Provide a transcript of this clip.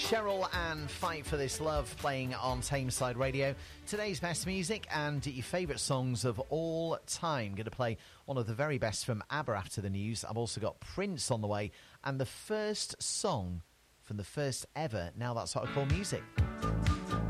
Cheryl and Fight for This Love playing on Tameside Radio. Today's best music and your favourite songs of all time. Going to play one of the very best from ABBA after the news. I've also got Prince on the way and the first song from the first ever Now That's What I Call Music.